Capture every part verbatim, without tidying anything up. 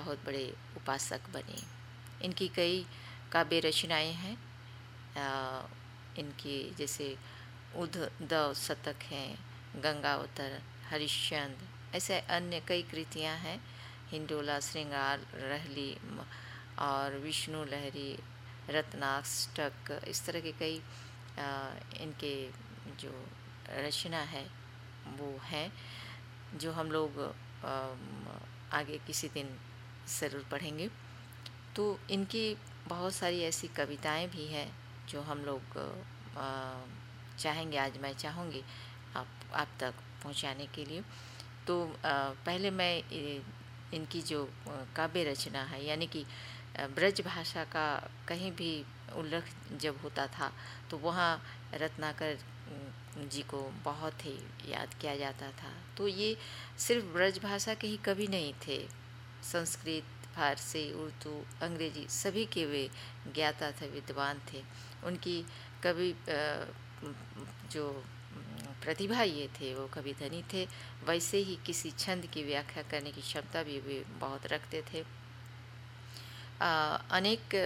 बहुत बड़े उपासक बने। इनकी कई काव्य रचनाएँ हैं। इनकी जैसे उद्धव शतक हैं, गंगावतर, हरिश्चंद्र, ऐसे अन्य कई कृतियाँ हैं। हिंडोला, श्रृंगार, रहली और विष्णु लहरी, रत्नाष्टक, इस तरह के कई आ, इनके जो रचना है वो हैं, जो हम लोग आ, आगे किसी दिन ज़रूर पढ़ेंगे। तो इनकी बहुत सारी ऐसी कविताएं भी हैं जो हम लोग आ, चाहेंगे, आज मैं चाहूँगी आप आप तक पहुँचाने के लिए। तो आ, पहले मैं इनकी जो काव्य रचना है, यानी कि ब्रज भाषा का कहीं भी उल्लेख जब होता था तो वहाँ रत्नाकर जी को बहुत ही याद किया जाता था। तो ये सिर्फ ब्रज भाषा के ही कवि नहीं थे, संस्कृत, फारसी, उर्दू, अंग्रेजी सभी के वे ज्ञाता थे, विद्वान थे। उनकी कवि जो प्रतिभा ये थे, वो कवि धनी थे। वैसे ही किसी छंद की व्याख्या करने की क्षमता भी वे बहुत रखते थे। आ, अनेक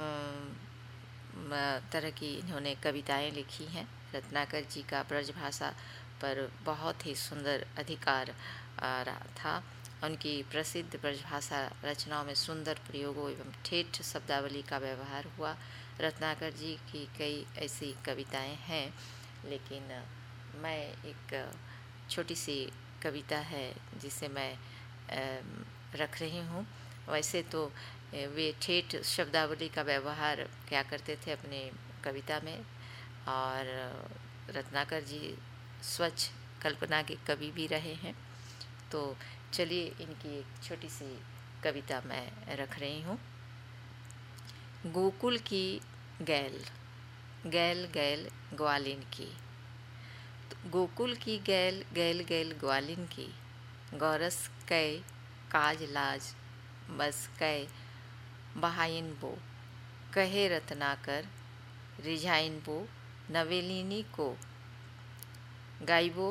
तरह की इन्होंने कविताएं लिखी हैं। रत्नाकर जी का ब्रज भाषा पर बहुत ही सुंदर अधिकार रहा था। उनकी प्रसिद्ध ब्रजभाषा रचनाओं में सुंदर प्रयोगों एवं ठेठ शब्दावली का व्यवहार हुआ। रत्नाकर जी की कई ऐसी कविताएं हैं, लेकिन मैं एक छोटी सी कविता है जिसे मैं रख रही हूँ। वैसे तो वे ठेठ शब्दावली का व्यवहार क्या करते थे अपने कविता में, और रत्नाकर जी स्वच्छ कल्पना के कवि भी रहे हैं। तो चलिए इनकी एक छोटी सी कविता मैं रख रही हूँ। गोकुल की गैल, गैल गैल ग्वालिन की। तो गोकुल की गैल, गैल गैल ग्वालिन की, गौरस कै काज लाज बस कै बहाइन बो, कहे रत्नाकर रिझाइन बो नवेलिनी को, गाइबो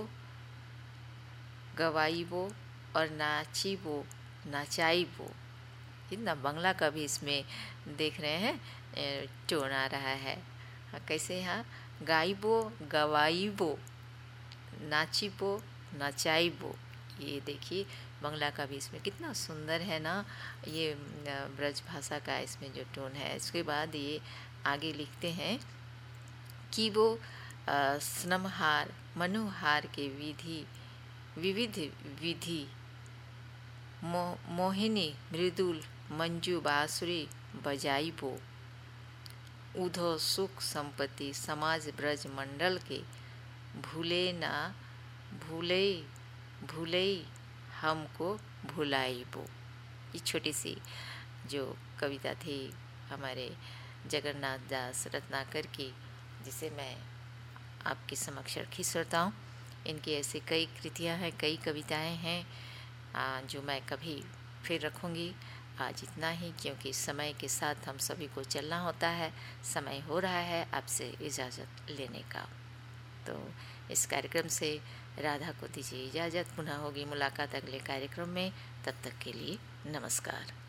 गवाइबो और नाचिबो नचाइबो। इतना बंगला का भी इसमें देख रहे हैं टोन आ रहा है। कैसे यहाँ गाइबो गवाइबो नाचिबो नचाइबो, ये देखिए बंगला का भी इसमें कितना सुंदर है ना, ये ब्रज भाषा का इसमें जो टोन है। इसके बाद ये आगे लिखते हैं कि वो स्नमहार मनोहार के विधि विविध विधि मो, मोहिनी मृदुल मंजू बांसुरी बजाइबो, उधो सुख संपत्ति समाज ब्रज मंडल के, भूले ना भूले भूले हमको भुलाइबो। ये छोटी सी जो कविता थी हमारे जगन्नाथ दास रत्नाकर की, जिसे मैं आपके समक्ष रखी श्रोता हूँ। इनकी ऐसी कई कृतियाँ हैं, कई कविताएं हैं जो मैं कभी फिर रखूँगी। आज इतना ही, क्योंकि समय के साथ हम सभी को चलना होता है। समय हो रहा है आपसे इजाज़त लेने का। तो इस कार्यक्रम से राधा को दीजिए इजाज़त। पुनः होगी मुलाकात अगले कार्यक्रम में। तब तक के लिए नमस्कार।